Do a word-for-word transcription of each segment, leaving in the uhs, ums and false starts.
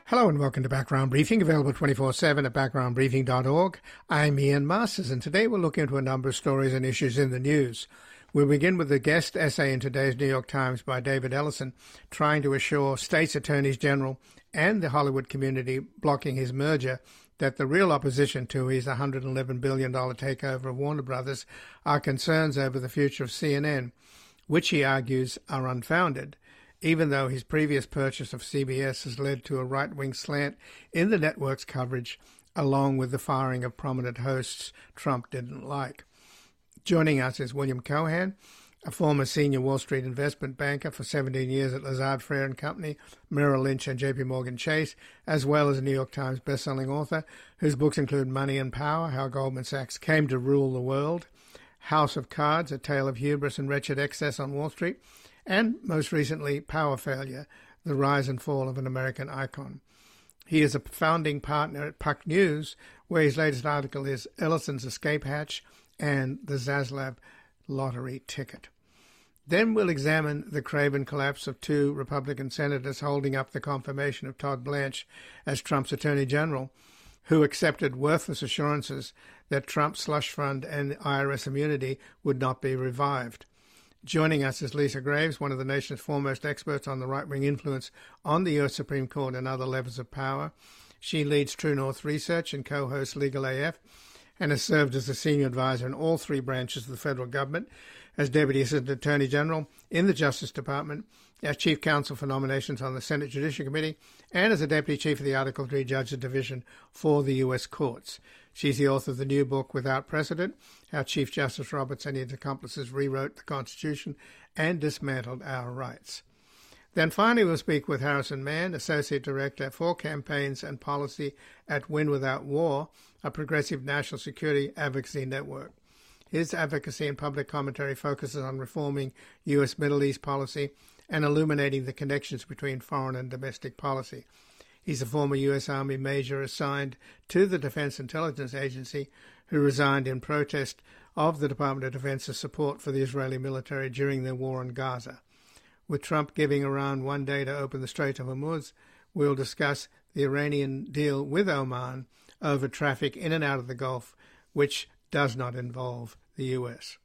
Hello and welcome to Background Briefing, available twenty-four seven at background briefing dot org. I'm Ian Masters, and today we'll look into a number of stories and issues in the news. We'll begin with the guest essay in today's New York Times by David Ellison, trying to assure states' attorneys general and the Hollywood community blocking his merger that the real opposition to his one hundred eleven billion dollars takeover of Warner Brothers are concerns over the future of C N N, which he argues are unfounded, even though his previous purchase of C B S has led to a right-wing slant in the network's coverage, along with the firing of prominent hosts Trump didn't like. Joining us is William Cohan, a former senior Wall Street investment banker for seventeen years at Lazard Frères and Company, Merrill Lynch and J P Morgan Chase, as well as a New York Times bestselling author, whose books include Money and Power, How Goldman Sachs Came to Rule the World, House of Cards, A Tale of Hubris and Wretched Excess on Wall Street, and most recently, Power Failure, The Rise and Fall of an American Icon. He is a founding partner at Puck News, where his latest article is Ellison's Escape Hatch and the Zaslav Lottery Ticket. Then we'll examine the craven collapse of two Republican senators holding up the confirmation of Todd Blanche as Trump's Attorney General, who accepted worthless assurances that Trump's slush fund and I R S immunity would not be revived. Joining us is Lisa Graves, one of the nation's foremost experts on the right-wing influence on the U S Supreme Court and other levels of power. She leads True North Research and co-hosts Legal A F, and has served as a senior advisor in all three branches of the federal government, as Deputy Assistant Attorney General in the Justice Department, as Chief Counsel for Nominations on the Senate Judiciary Committee, and as a Deputy Chief of the Article three Judges Division for the U S Courts. She's the author of the new book, Without Precedent, How Chief Justice Roberts and his accomplices rewrote the Constitution and dismantled our rights. Then finally we'll speak with Harrison Mann, Associate Director for Campaigns and Policy at Win Without War, a progressive national security advocacy network. His advocacy and public commentary focuses on reforming U S Middle East policy and illuminating the connections between foreign and domestic policy. He's a former U S Army major assigned to the Defense Intelligence Agency who resigned in protest of the Department of Defense's support for the Israeli military during their war in Gaza. With Trump giving Iran one day to open the Strait of Hormuz, we'll discuss the Iranian deal with Oman over traffic in and out of the Gulf, which does not involve the U S.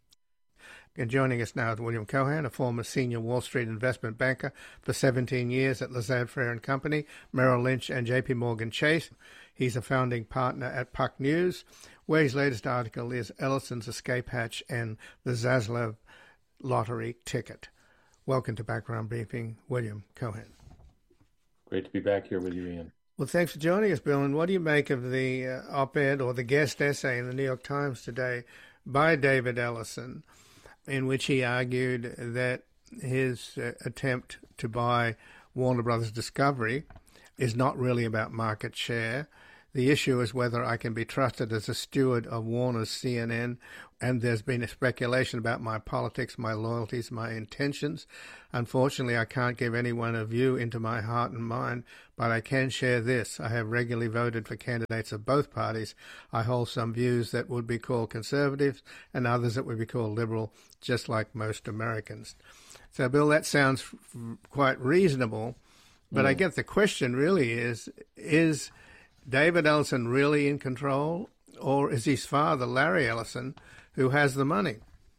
And joining us now is William Cohan, a former senior Wall Street investment banker for seventeen years at Lazard Frères and Company, Merrill Lynch and J P Morgan Chase. He's a founding partner at Puck News, where his latest article is Ellison's Escape Hatch and the Zaslav Lottery Ticket. Welcome to Background Briefing, William Cohan. Great to be back here with you, Ian. Well, thanks for joining us, Bill. And what do you make of the uh, op-ed or the guest essay in the New York Times today by David Ellison, in which he argued that his uh, attempt to buy Warner Brothers Discovery is not really about market share? The issue is whether I can be trusted as a steward of Warner's C N N, and there's been a speculation about my politics, my loyalties, my intentions. Unfortunately, I can't give anyone a view into my heart and mind, but I can share this. I have regularly voted for candidates of both parties. I hold some views that would be called conservative and others that would be called liberal, just like most Americans. So, Bill, that sounds quite reasonable, but mm. I guess the question really is, is David Ellison really in control, or is his father, Larry Ellison, who has the money?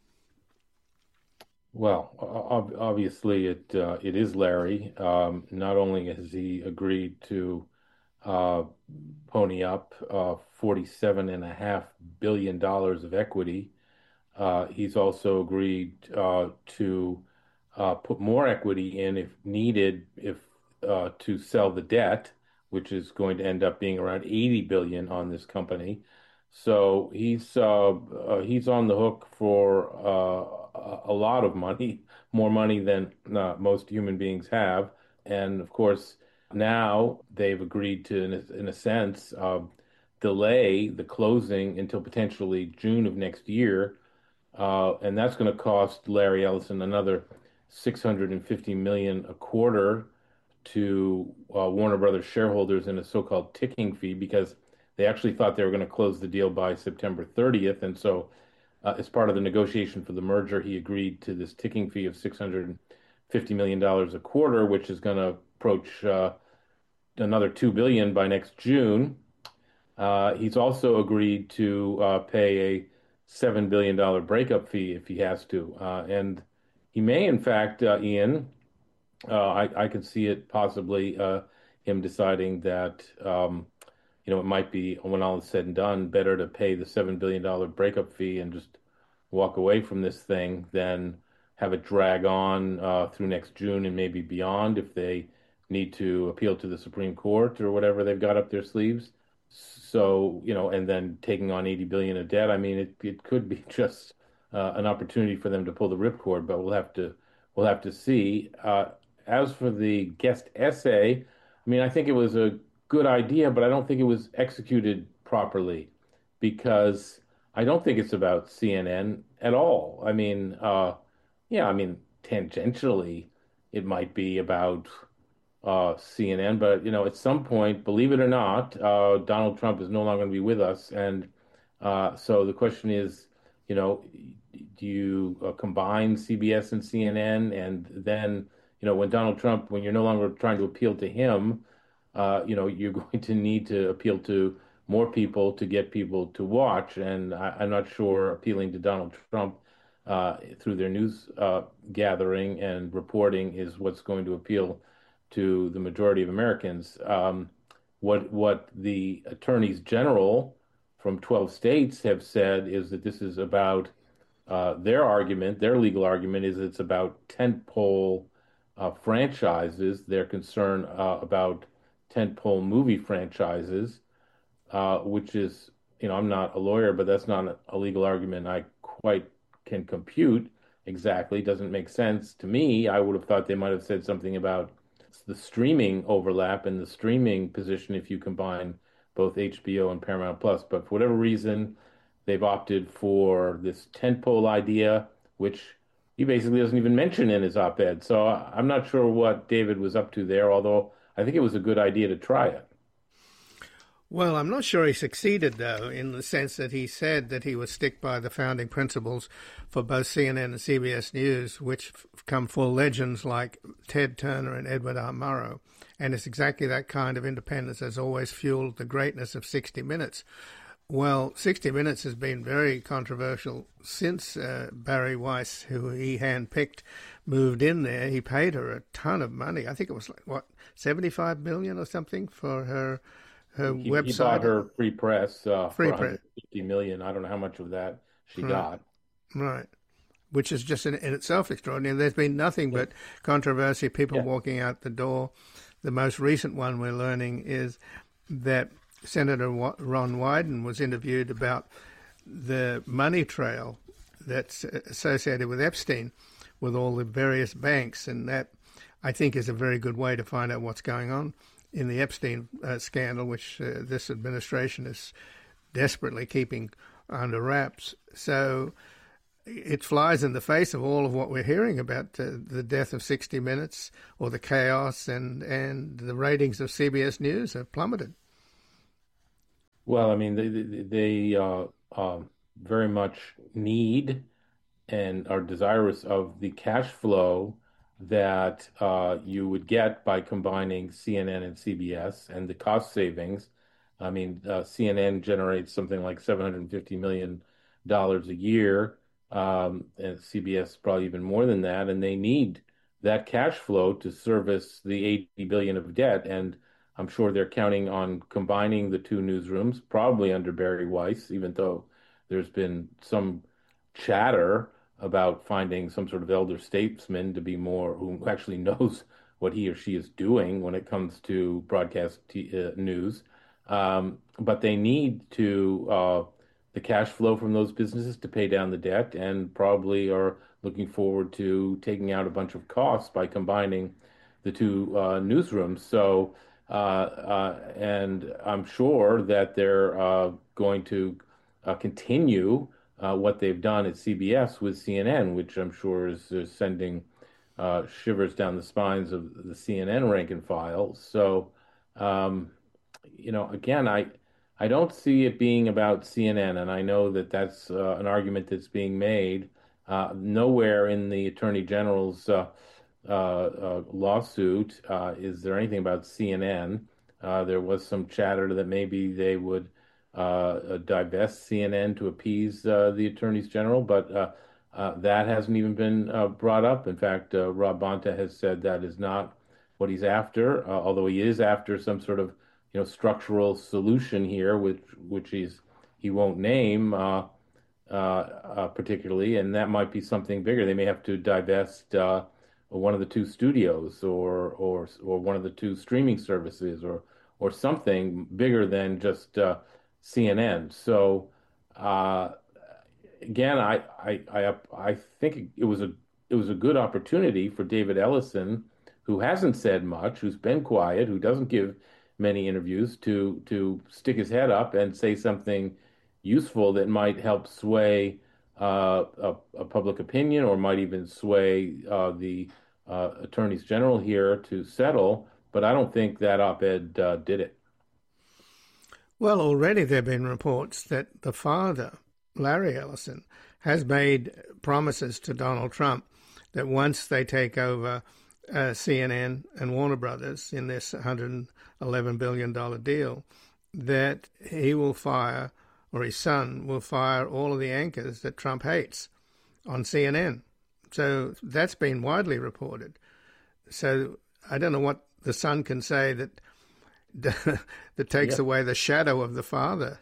Well, ob- obviously it uh, it is Larry. Um, not only has he agreed to uh, pony up uh, forty-seven and a half billion dollars of equity, uh, he's also agreed uh, to uh, put more equity in if needed, if uh, to sell the debt, which is going to end up being around eighty billion dollars on this company. So he's uh, uh, he's on the hook for uh, a lot of money, more money than uh, most human beings have. And of course, now they've agreed to, in a, in a sense, uh, delay the closing until potentially June of next year. Uh, and that's going to cost Larry Ellison another six hundred fifty million dollars a quarter to uh, Warner Brothers shareholders in a so-called ticking fee, because they actually thought they were going to close the deal by September thirtieth. And so uh, as part of the negotiation for the merger, he agreed to this ticking fee of six hundred fifty million dollars a quarter, which is going to approach uh, another two billion dollars by next June. Uh, he's also agreed to uh, pay a seven billion dollars breakup fee if he has to. Uh, and he may, in fact, uh, Ian, uh, I, I could see it possibly uh, him deciding that um, you know, it might be, when all is said and done, better to pay the seven billion dollars breakup fee and just walk away from this thing than have it drag on uh, through next June and maybe beyond if they need to appeal to the Supreme Court or whatever they've got up their sleeves. So, you know, and then taking on eighty billion of debt. I mean, it, it could be just uh, an opportunity for them to pull the ripcord, but we'll have to we'll have to see. Uh, as for the guest essay, I mean, I think it was a good idea, but I don't think it was executed properly because I don't think it's about C N N at all. I mean, uh, yeah, I mean, tangentially, it might be about uh, C N N, but you know, at some point, believe it or not, uh, Donald Trump is no longer going to be with us, and uh, so the question is, you know, do you uh, combine C B S and C N N, and then, you know, when Donald Trump, when you're no longer trying to appeal to him, uh, you know, you're going to need to appeal to more people to get people to watch, and I, I'm not sure appealing to Donald Trump uh, through their news uh, gathering and reporting is what's going to appeal to the majority of Americans. Um, what what the attorneys general from twelve states have said is that this is about uh, their argument, their legal argument is it's about tentpole uh, franchises. They're concerned uh, about tentpole movie franchises, uh, which is, you know, I'm not a lawyer, but that's not a legal argument I quite can compute exactly. Doesn't make sense to me. I would have thought they might have said something about the streaming overlap and the streaming position if you combine both H B O and Paramount Plus. But for whatever reason, they've opted for this tentpole idea, which he basically doesn't even mention in his op-ed. So I'm not sure what David was up to there, although I think it was a good idea to try it. Well, I'm not sure he succeeded, though, in the sense that he said that he would stick by the founding principles for both C N N and C B S News, which have come full legends like Ted Turner and Edward R. Murrow. And it's exactly that kind of independence that's always fueled the greatness of sixty minutes. Well, sixty minutes has been very controversial since uh, Barry Weiss, who he handpicked, moved in there. He paid her a ton of money. I think it was like, what, seventy-five million dollars or something for her her he, website. He bought her free press uh, free for press. one hundred fifty million dollars. I don't know how much of that she right. got. Right. Which is just in, in itself extraordinary. There's been nothing yeah. but controversy, people yeah. walking out the door. The most recent one we're learning is that Senator Ron Wyden was interviewed about the money trail that's associated with Epstein, with all the various banks, and that, I think, is a very good way to find out what's going on in the Epstein uh, scandal, which uh, this administration is desperately keeping under wraps. So it flies in the face of all of what we're hearing about uh, the death of sixty minutes or the chaos, and, and the ratings of C B S News have plummeted. Well, I mean, they, they uh, uh, very much need and are desirous of the cash flow that uh, you would get by combining C N N and C B S and the cost savings. I mean, uh, C N N generates something like seven hundred fifty million dollars a year, um, and C B S probably even more than that, and they need that cash flow to service the eighty billion dollars of debt. And I'm sure they're counting on combining the two newsrooms, probably under Barry Weiss, even though there's been some chatter about finding some sort of elder statesman to be more, who actually knows what he or she is doing when it comes to broadcast t- uh, news. Um, but they need to uh, the cash flow from those businesses to pay down the debt, and probably are looking forward to taking out a bunch of costs by combining the two uh, newsrooms. So, uh, uh, and I'm sure that they're uh, going to uh, continue uh, what they've done at C B S with C N N, which I'm sure is, is sending uh, shivers down the spines of the C N N rank and file. So, um, you know, again, I I don't see it being about C N N, and I know that that's uh, an argument that's being made. Uh, nowhere in the Attorney General's uh, uh, uh, lawsuit uh, is there anything about C N N. Uh, there was some chatter that maybe they would uh, uh, divest C N N to appease uh, the attorneys general, but uh, uh, that hasn't even been uh, brought up. In fact, uh, Rob Bonta has said that is not what he's after, uh, although he is after some sort of, you know, structural solution here, which which he's he won't name uh, uh, uh, particularly, and that might be something bigger. They may have to divest uh, one of the two studios, or or or one of the two streaming services, or or something bigger than just uh, C N N. So uh, again, I, I I I think it was a it was a good opportunity for David Ellison, who hasn't said much, who's been quiet, who doesn't give many interviews, to to stick his head up and say something useful that might help sway uh, a, a public opinion, or might even sway uh, the uh, attorneys general here to settle. But I don't think that op-ed uh, did it. Well, already there have been reports that the father, Larry Ellison, has made promises to Donald Trump that once they take over uh, C N N and Warner Brothers in this one hundred eleven billion dollars deal, that he will fire, or his son will fire, all of the anchors that Trump hates on C N N. So that's been widely reported. So I don't know what the son can say that that takes Yeah. away the shadow of the father.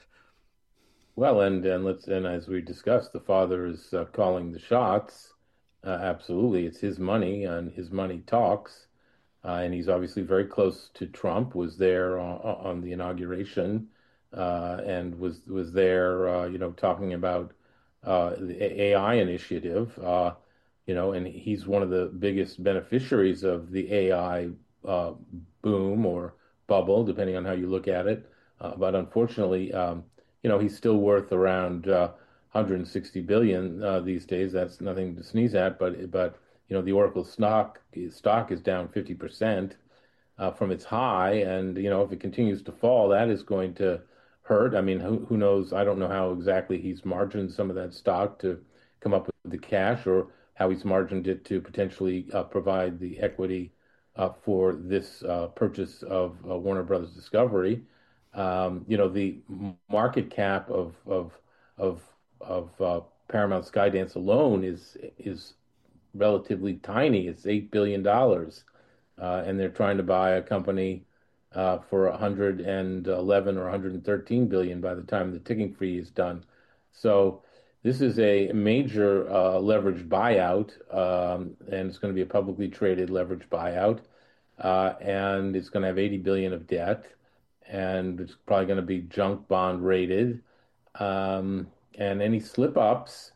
Well, and and let's and as we discussed, the father is uh, calling the shots. Uh, absolutely, it's his money, and his money talks. Uh, and he's obviously very close to Trump. Was there on, on the inauguration, uh, and was was there, uh, you know, talking about uh, the A I initiative. Uh, you know, and he's one of the biggest beneficiaries of the A I uh, boom or bubble, depending on how you look at it. Uh, but unfortunately, um, you know, he's still worth around uh, one hundred sixty billion uh, these days. That's nothing to sneeze at. But but you know, the Oracle stock stock is down fifty percent uh, from its high, and you know, if it continues to fall, that is going to hurt. I mean, who who knows? I don't know how exactly he's margined some of that stock to come up with the cash, or how he's margined it to potentially uh, provide the equity uh, for this uh, purchase of uh, Warner Brothers Discovery. Um, you know, the market cap of of of of uh, Paramount Skydance alone is is relatively tiny. It's eight billion dollars, uh, and they're trying to buy a company uh, for one hundred eleven or one hundred thirteen billion by the time the ticking fee is done. So this is a major uh, leveraged buyout, um, and it's going to be a publicly traded leveraged buyout, uh, and it's going to have eighty billion of debt, and it's probably going to be junk bond rated, um, and any slip ups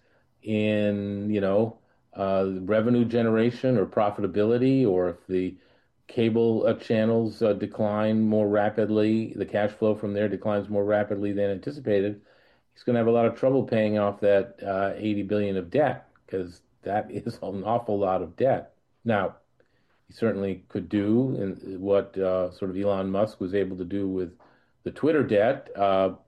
in, you know, uh, revenue generation or profitability, or if the cable uh, channels uh, decline more rapidly, the cash flow from there declines more rapidly than anticipated, he's going to have a lot of trouble paying off that uh, eighty billion of debt, because that is an awful lot of debt. Now, he certainly could do and what uh, sort of Elon Musk was able to do with the Twitter debt, uh,